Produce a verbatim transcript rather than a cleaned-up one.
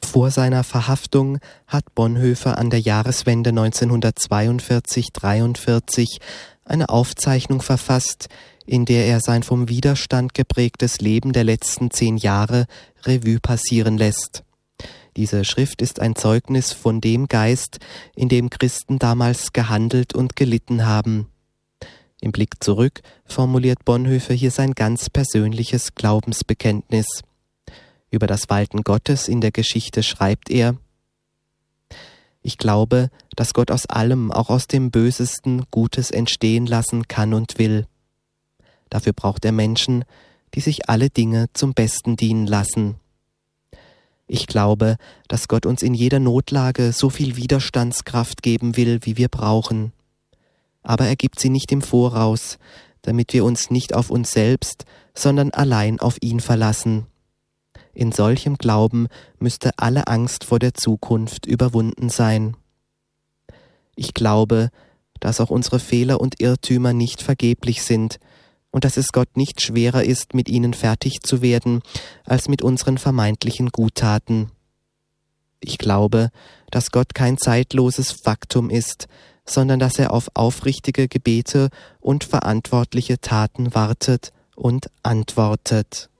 Vor seiner Verhaftung hat Bonhoeffer an der Jahreswende neunzehnhundertzweiundvierzig dreiundvierzig eine Aufzeichnung verfasst, in der er sein vom Widerstand geprägtes Leben der letzten zehn Jahre Revue passieren lässt. Diese Schrift ist ein Zeugnis von dem Geist, in dem Christen damals gehandelt und gelitten haben. Im Blick zurück formuliert Bonhoeffer hier sein ganz persönliches Glaubensbekenntnis. Über das Walten Gottes in der Geschichte schreibt er: Ich glaube, dass Gott aus allem, auch aus dem Bösesten, Gutes entstehen lassen kann und will. Dafür braucht er Menschen, die sich alle Dinge zum Besten dienen lassen. Ich glaube, dass Gott uns in jeder Notlage so viel Widerstandskraft geben will, wie wir brauchen. Aber er gibt sie nicht im Voraus, damit wir uns nicht auf uns selbst, sondern allein auf ihn verlassen. In solchem Glauben müsste alle Angst vor der Zukunft überwunden sein. Ich glaube, dass auch unsere Fehler und Irrtümer nicht vergeblich sind und dass es Gott nicht schwerer ist, mit ihnen fertig zu werden, als mit unseren vermeintlichen Guttaten. Ich glaube, dass Gott kein zeitloses Faktum ist, sondern dass er auf aufrichtige Gebete und verantwortliche Taten wartet und antwortet.